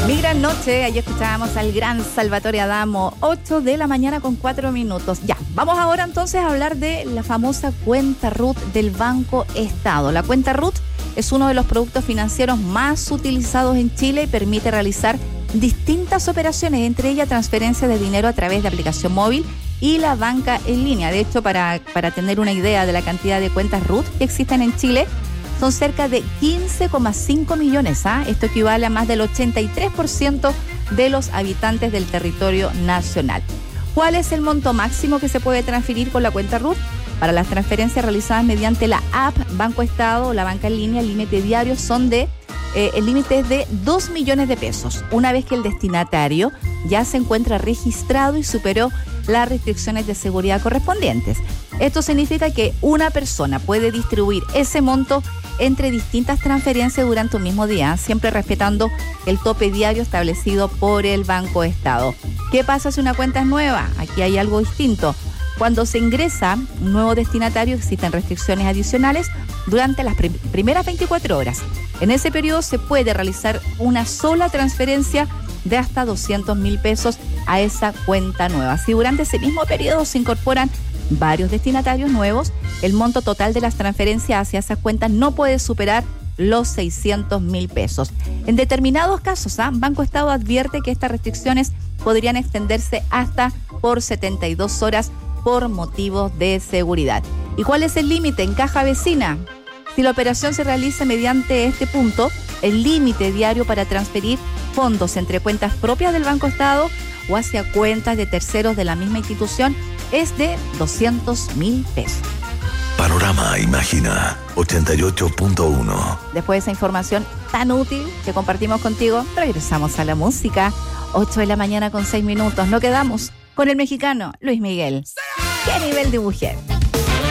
Mi gran noche, ahí escuchábamos al gran Salvatore Adamo, 8 de la mañana con 4 minutos. Ya, vamos ahora entonces a hablar de la famosa cuenta RUT del Banco Estado. La cuenta RUT es uno de los productos financieros más utilizados en Chile y permite realizar distintas operaciones, entre ellas transferencia de dinero a través de aplicación móvil y la banca en línea. De hecho, para tener una idea de la cantidad de cuentas RUT que existen en Chile, son cerca de 15,5 millones. Esto equivale a más del 83% de los habitantes del territorio nacional. ¿Cuál es el monto máximo que se puede transferir con la cuenta RUT? Para las transferencias realizadas mediante la app Banco Estado o la banca en línea, el límite diario el límite es de 2 millones de pesos, una vez que el destinatario ya se encuentra registrado y superó las restricciones de seguridad correspondientes. Esto significa que una persona puede distribuir ese monto entre distintas transferencias durante un mismo día, siempre respetando el tope diario establecido por el Banco Estado. ¿Qué pasa si una cuenta es nueva? Aquí hay algo distinto. Cuando se ingresa un nuevo destinatario, existen restricciones adicionales durante las primeras 24 horas. En ese periodo se puede realizar una sola transferencia de hasta 200.000 pesos a esa cuenta nueva. Si durante ese mismo periodo se incorporan varios destinatarios nuevos, el monto total de las transferencias hacia esas cuentas no puede superar los 600.000 pesos. En determinados casos, Banco Estado advierte que estas restricciones podrían extenderse hasta por 72 horas por motivos de seguridad. ¿Y cuál es el límite en caja vecina? Si la operación se realiza mediante este punto, el límite diario para transferir fondos entre cuentas propias del Banco Estado o hacia cuentas de terceros de la misma institución es de 200.000 pesos. Panorama Imagina 88.1. Después de esa información tan útil que compartimos contigo, regresamos a la música. 8 de la mañana con 6 minutos. Nos quedamos con el mexicano Luis Miguel. ¡Qué nivel de mujer!